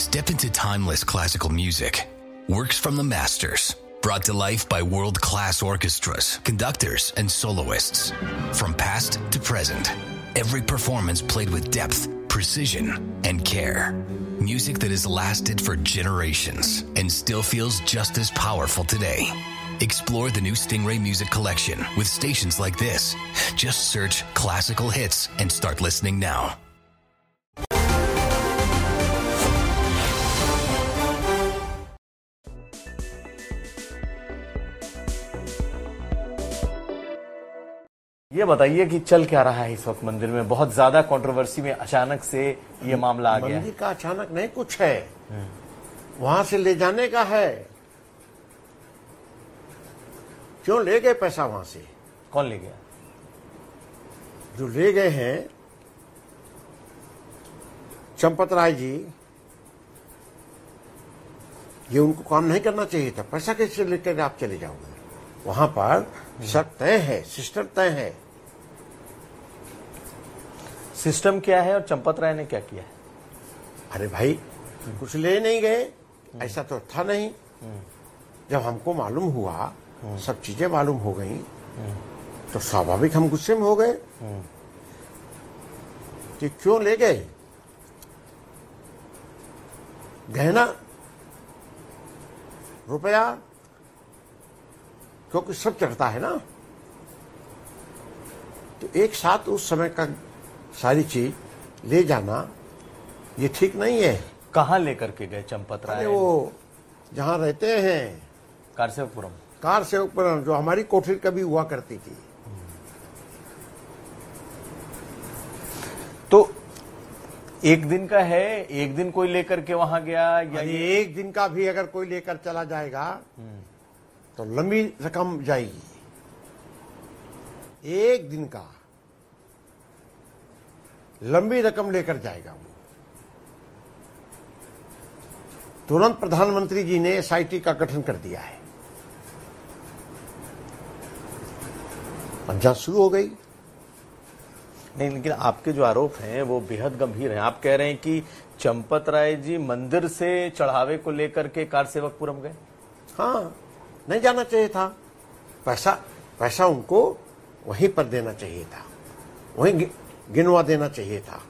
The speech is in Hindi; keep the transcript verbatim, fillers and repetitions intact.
Step into timeless classical music. Works from the masters, brought to life by world-class orchestras, conductors, and soloists. From past to present, every performance played with depth, precision, and care. Music that has lasted for generations and still feels just as powerful today. Explore the new Stingray Music Collection with stations like this. Just search classical hits and start listening now. ये बताइए कि चल क्या रहा है इस वक्त मंदिर में? बहुत ज्यादा कंट्रोवर्सी में अचानक से ये मामला आ गया। मंदिर का अचानक नहीं कुछ है, वहां से ले जाने का है। क्यों ले गए पैसा वहां से? कौन ले गया? जो ले गए हैं चंपत राय जी, ये उनको काम नहीं करना चाहिए था। पैसा कैसे लेकर आप चले जाओगे? वहां पर सब तय है, सिस्टम तय है। सिस्टम क्या है और चंपत राय ने क्या किया है? अरे भाई, कुछ ले नहीं गए, ऐसा तो था नहीं। जब हमको मालूम हुआ, सब चीजें मालूम हो गई, तो स्वाभाविक हम गुस्से में हो गए कि क्यों ले गए। गहना, रुपया, क्योंकि सब चढ़ता है ना, तो एक साथ उस समय का सारी चीज ले जाना ये ठीक नहीं है। कहाँ लेकर के गए चंपत राय? वो जहां रहते हैं कारसेवकपुरम। कारसेवकपुरम, जो हमारी कोठरी कभी हुआ करती थी। तो एक दिन का है, एक दिन कोई लेकर के वहां गया या ये... एक दिन का भी अगर कोई लेकर चला जाएगा तो लंबी रकम जाएगी। एक दिन का लंबी रकम लेकर जाएगा वो। तुरंत प्रधानमंत्री जी ने एस आई टी का गठन कर दिया है। जांच शुरू हो गई। नहीं, लेकिन आपके जो आरोप हैं वो बेहद गंभीर हैं। आप कह रहे हैं कि चंपत राय जी मंदिर से चढ़ावे को लेकर के कारसेवकपुरम गए। हाँ, नहीं जाना चाहिए था। पैसा पैसा उनको वहीं पर देना चाहिए था, वहीं गिनवा देना चाहिए था।